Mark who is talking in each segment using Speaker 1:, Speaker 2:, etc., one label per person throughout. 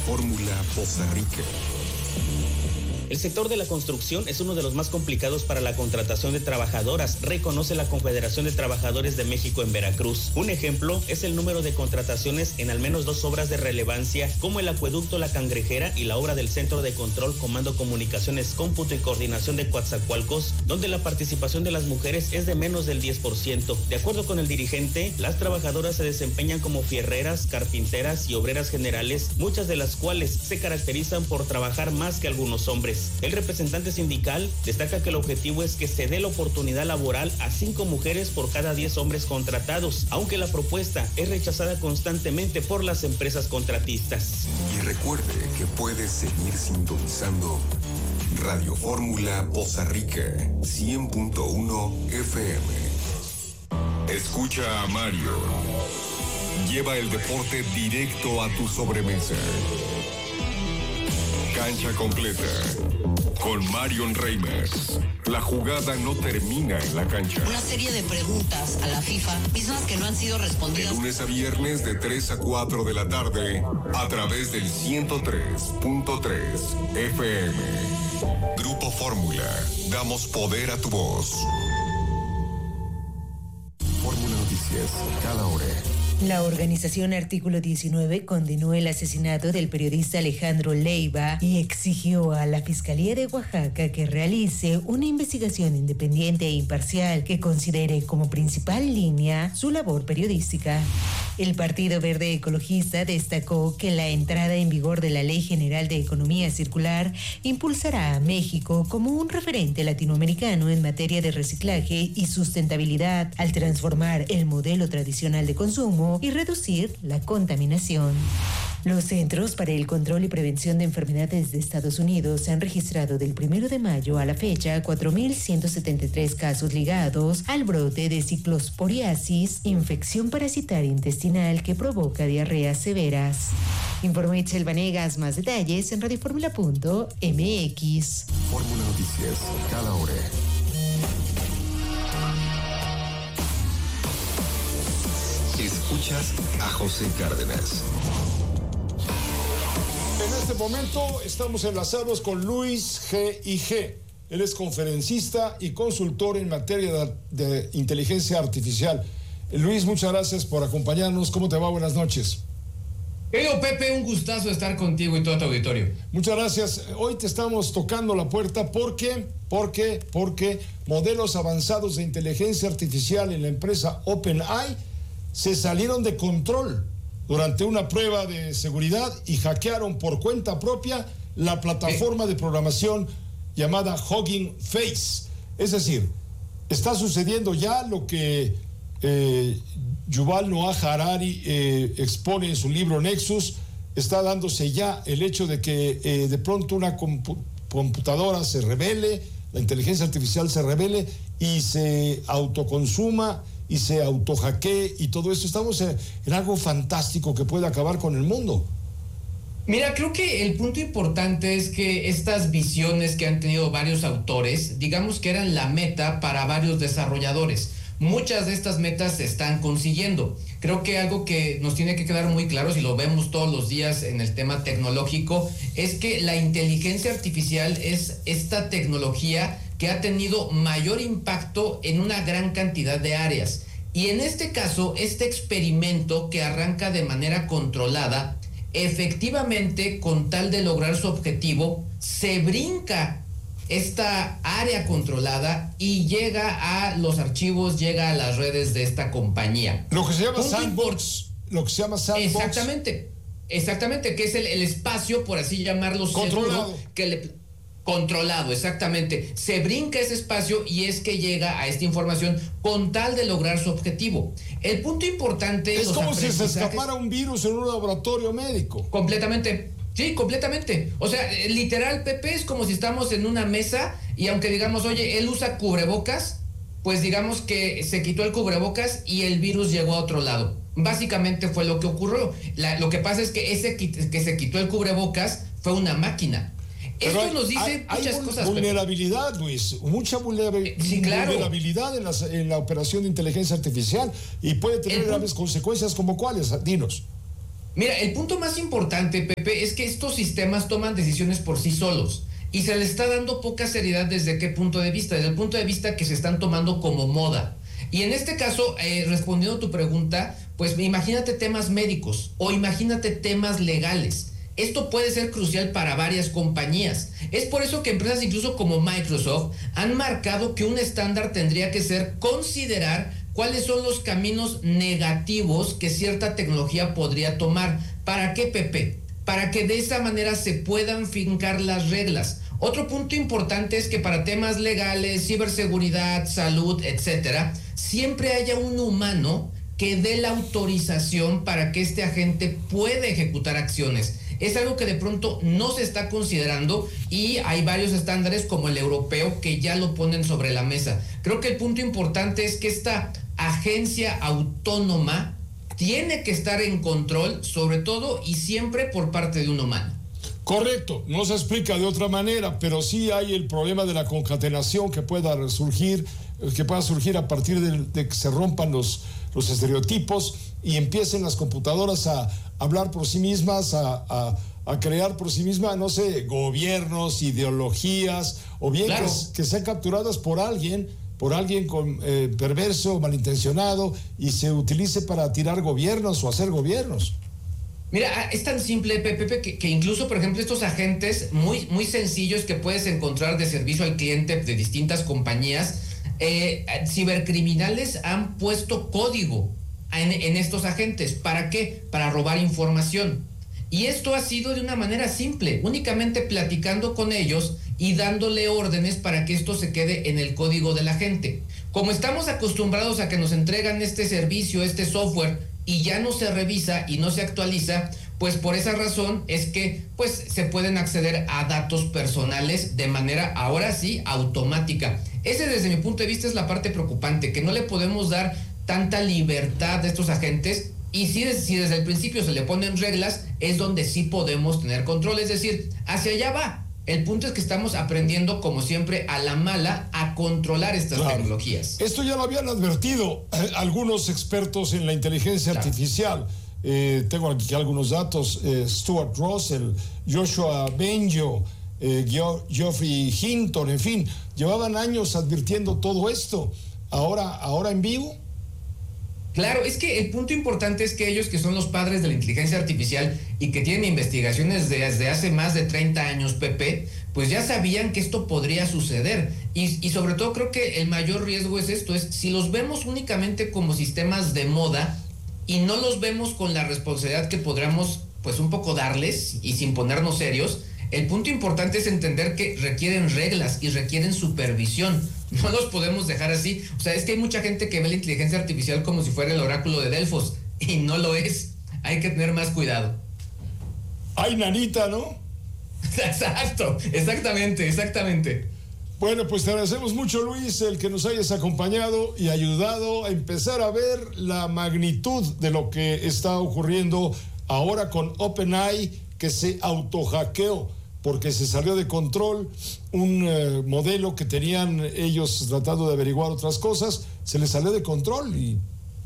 Speaker 1: Fórmula Poza Rica.
Speaker 2: El sector de la construcción es uno de los más complicados para la contratación de trabajadoras, reconoce la Confederación de Trabajadores de México en Veracruz. Un ejemplo es el número de contrataciones en al menos 2 obras de relevancia, como el acueducto La Cangrejera y la obra del Centro de Control, Comando, Comunicaciones, Cómputo y Coordinación de Coatzacoalcos, donde la participación de las mujeres es de menos del 10%. De acuerdo con el dirigente, las trabajadoras se desempeñan como fierreras, carpinteras y obreras generales, muchas de las cuales se caracterizan por trabajar más que algunos hombres. El representante sindical destaca que el objetivo es que se dé la oportunidad laboral a 5 mujeres por cada 10 hombres contratados, aunque la propuesta es rechazada constantemente por las empresas contratistas.
Speaker 1: Y recuerde que puede seguir sintonizando Radio Fórmula Poza Rica 100.1 FM. Escucha a Mario. Lleva el deporte directo a tu sobremesa. Cancha completa con Marion Reimers. La jugada no termina en la cancha.
Speaker 3: Una serie de preguntas a la FIFA, mismas que no han sido respondidas.
Speaker 1: De lunes a viernes de 3 a 4 de la tarde a través del 103.3 FM. Grupo Fórmula. Damos poder a tu voz. Fórmula Noticias, cada hora.
Speaker 4: La organización Artículo 19 condenó el asesinato del periodista Alejandro Leiva y exigió a la Fiscalía de Oaxaca que realice una investigación independiente e imparcial que considere como principal línea su labor periodística. El Partido Verde Ecologista destacó que la entrada en vigor de la Ley General de Economía Circular impulsará a México como un referente latinoamericano en materia de reciclaje y sustentabilidad al transformar el modelo tradicional de consumo y reducir la contaminación. Los Centros para el Control y Prevención de Enfermedades de Estados Unidos han registrado del 1 de mayo a la fecha 4.173 casos ligados al brote de ciclosporiasis, infección parasitaria intestinal que provoca diarreas severas. Informó Itzel Vanegas, más detalles en radioformula.mx.
Speaker 1: Fórmula Noticias, cada hora. Escuchas a José Cárdenas.
Speaker 5: En este momento estamos enlazados con Luis G. Él es conferencista y consultor en materia de inteligencia artificial. Luis, muchas gracias por acompañarnos. ¿Cómo te va? Buenas noches.
Speaker 6: Querido Pepe, un gustazo estar contigo y todo tu auditorio.
Speaker 5: Muchas gracias. Hoy te estamos tocando la puerta porque modelos avanzados de inteligencia artificial en la empresa OpenAI se salieron de control durante una prueba de seguridad y hackearon por cuenta propia la plataforma de programación llamada Hugging Face. Es decir, está sucediendo ya lo que Yuval Noah Harari expone en su libro Nexus. Está dándose ya el hecho de que de pronto una computadora se revele, la inteligencia artificial se revele y se autoconsuma y se autohackee y todo esto. Estamos en algo fantástico que puede acabar con el mundo.
Speaker 6: Mira, creo que el punto importante es que estas visiones que han tenido varios autores, digamos que eran la meta para varios desarrolladores. Muchas de estas metas se están consiguiendo. Creo que algo que nos tiene que quedar muy claro, si lo vemos todos los días en el tema tecnológico, es que la inteligencia artificial es esta tecnología que ha tenido mayor impacto en una gran cantidad de áreas. Y en este caso, este experimento que arranca de manera controlada, efectivamente, con tal de lograr su objetivo, se brinca esta área controlada y llega a los archivos, llega a las redes de esta compañía.
Speaker 5: Lo que se llama sandbox.
Speaker 6: Exactamente, que es el espacio, por así llamarlo,
Speaker 5: controlado.
Speaker 6: Controlado, exactamente. Se brinca ese espacio y es que llega a esta información con tal de lograr su objetivo. El punto importante
Speaker 5: es como si se escapara un virus en un laboratorio médico.
Speaker 6: Completamente. Sí, completamente. O sea, literal, Pepe, es como si estamos en una mesa y aunque digamos, oye, él usa cubrebocas, pues digamos que se quitó el cubrebocas y el virus llegó a otro lado. Básicamente fue lo que ocurrió. Lo que pasa es que ese que se quitó el cubrebocas fue una máquina.
Speaker 5: Pero
Speaker 6: esto nos dice muchas cosas.
Speaker 5: Vulnerabilidad, Pepe. Luis, mucha vulnerabilidad en la operación de inteligencia artificial y puede tener graves consecuencias como cuáles. Dinos.
Speaker 6: Mira, el punto más importante, Pepe, es que estos sistemas toman decisiones por sí solos y se les está dando poca seriedad. ¿Desde qué punto de vista? Desde el punto de vista que se están tomando como moda. Y en este caso, respondiendo a tu pregunta, pues imagínate temas médicos o imagínate temas legales. Esto puede ser crucial para varias compañías. Es por eso que empresas incluso como Microsoft han marcado que un estándar tendría que ser considerar cuáles son los caminos negativos que cierta tecnología podría tomar. ¿Para qué, Pepe? Para que de esa manera se puedan fincar las reglas. Otro punto importante es que para temas legales, ciberseguridad, salud, etcétera, siempre haya un humano que dé la autorización para que este agente pueda ejecutar acciones. Es algo que de pronto no se está considerando y hay varios estándares como el europeo que ya lo ponen sobre la mesa. Creo que el punto importante es que esta agencia autónoma tiene que estar en control, sobre todo y siempre por parte de un humano.
Speaker 5: Correcto, no se explica de otra manera, pero sí hay el problema de la concatenación que pueda surgir a partir de que se rompan los estereotipos y empiecen las computadoras a hablar por sí mismas, a crear por sí mismas, no sé, gobiernos, ideologías, o bien claro, que sean capturadas por alguien perverso, malintencionado, y se utilice para tirar gobiernos o hacer gobiernos.
Speaker 6: Mira, es tan simple, Pepe, que incluso, por ejemplo, estos agentes muy, muy sencillos que puedes encontrar de servicio al cliente de distintas compañías, cibercriminales han puesto código en estos agentes. ¿Para qué? Para robar información. Y esto ha sido de una manera simple, únicamente platicando con ellos y dándole órdenes para que esto se quede en el código del agente. Como estamos acostumbrados a que nos entregan este servicio, este software, y ya no se revisa y no se actualiza, pues por esa razón es que pues se pueden acceder a datos personales de manera, ahora sí, automática. Ese, desde mi punto de vista, es la parte preocupante, que no le podemos dar tanta libertad a estos agentes, y si desde el principio se le ponen reglas, es donde sí podemos tener control, es decir, hacia allá va. El punto es que estamos aprendiendo, como siempre, a la mala, a controlar estas tecnologías.
Speaker 5: Esto ya lo habían advertido algunos expertos en la inteligencia artificial. Tengo aquí algunos datos. Stuart Russell, Joshua Bengio, Geoffrey Hinton, en fin, llevaban años advirtiendo todo esto. Ahora en vivo.
Speaker 6: Claro, es que el punto importante es que ellos, que son los padres de la inteligencia artificial y que tienen investigaciones desde hace más de 30 años, Pepe, pues ya sabían que esto podría suceder. Y sobre todo creo que el mayor riesgo es esto, es si los vemos únicamente como sistemas de moda y no los vemos con la responsabilidad que podríamos pues un poco darles y sin ponernos serios, el punto importante es entender que requieren reglas y requieren supervisión. No los podemos dejar así. O sea, es que hay mucha gente que ve la inteligencia artificial como si fuera el oráculo de Delfos, y no lo es. Hay que tener más cuidado.
Speaker 5: Ay, nanita, ¿no?
Speaker 6: Exacto, exactamente.
Speaker 5: Bueno, pues te agradecemos mucho, Luis, el que nos hayas acompañado y ayudado a empezar a ver la magnitud de lo que está ocurriendo ahora con OpenAI, que se autohackeó porque se salió de control un modelo que tenían ellos tratando de averiguar otras cosas, se les salió de control y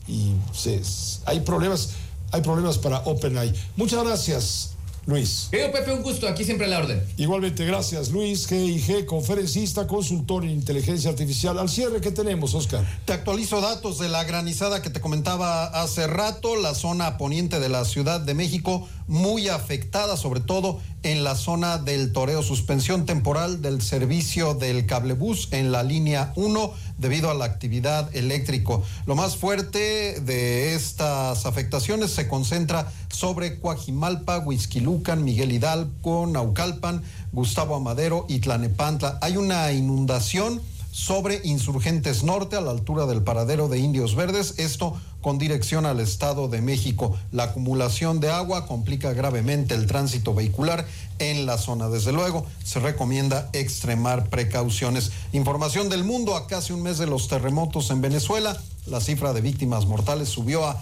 Speaker 5: hay problemas para OpenAI. Muchas gracias, Luis.
Speaker 6: Querido Pepe, un gusto, aquí siempre a la orden.
Speaker 5: Igualmente, gracias, Luis G.I.G., conferencista, consultor en inteligencia artificial. Al cierre, ¿qué tenemos, Oscar?
Speaker 7: Te actualizo datos de la granizada que te comentaba hace rato. La zona poniente de la Ciudad de México muy afectada, sobre todo en la zona del Toreo. Suspensión temporal del servicio del cablebús en la línea 1 debido a la actividad eléctrica. Lo más fuerte de estas afectaciones se concentra sobre Coajimalpa, Huixquilucan, Miguel Hidalgo, Naucalpan, Gustavo Amadero y Tlanepantla. Hay una inundación sobre Insurgentes Norte a la altura del paradero de Indios Verdes, esto con dirección al Estado de México. La acumulación de agua complica gravemente el tránsito vehicular en la zona. Desde luego, se recomienda extremar precauciones. Información del mundo: a casi un mes de los terremotos en Venezuela, la cifra de víctimas mortales subió a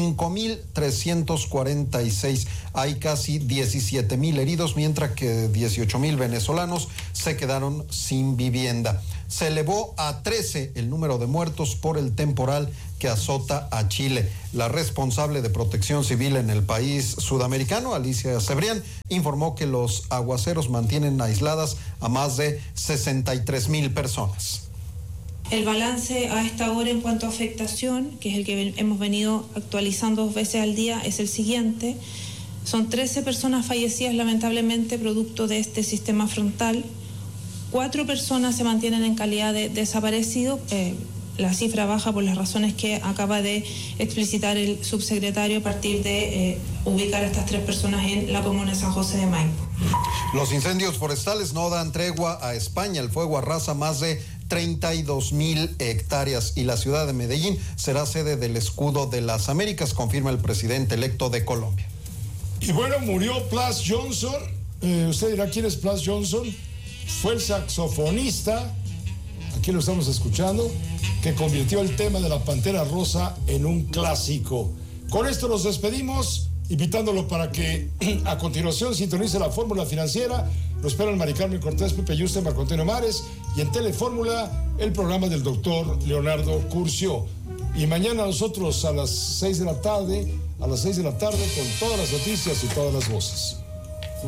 Speaker 7: 5,346. Hay casi 17,000 heridos, mientras que 18,000 venezolanos se quedaron sin vivienda. se elevó a 13 el número de muertos por el temporal que azota a Chile. La responsable de Protección Civil en el país sudamericano, Alicia Cebrián, informó que los aguaceros mantienen aisladas a más de 63,000 personas.
Speaker 8: El balance a esta hora en cuanto a afectación, que es el que hemos venido actualizando 2 veces al día, es el siguiente. Son 13 personas fallecidas lamentablemente producto de este sistema frontal. 4 personas se mantienen en calidad de desaparecido. La cifra baja por las razones que acaba de explicitar el subsecretario a partir de ubicar a estas 3 personas en la comuna de San José de Maipo.
Speaker 7: Los incendios forestales no dan tregua a España. El fuego arrasa más de 32,000 hectáreas y la ciudad de Medellín será sede del Escudo de las Américas, confirma el presidente electo de Colombia.
Speaker 5: Y bueno, murió Plas Johnson. Usted dirá, ¿quién es Plas Johnson? Fue el saxofonista, aquí lo estamos escuchando, que convirtió el tema de la Pantera Rosa en un clásico. Con esto nos despedimos, invitándolo para que a continuación sintonice la Fórmula Financiera. Lo esperan Mari Carmen Cortés, Pepe Yuste, Marco Antonio Mares, y en Telefórmula el programa del doctor Leonardo Curcio. Y mañana nosotros a las 6 de la tarde con todas las noticias y todas las voces.